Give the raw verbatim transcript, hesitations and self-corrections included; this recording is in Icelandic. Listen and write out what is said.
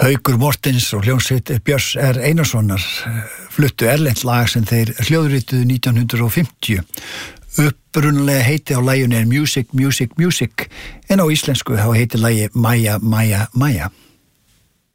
Haukur Mortens og hljómsveit Björns R. Einarssonar fluttu erlent lag sem þeir hljóðrituðu nítján hundruð og fimmtíu. Upprunalega heiti á laginu er Music, Music, Music en á íslensku þá heiti lagi Maja, Maja, Maja.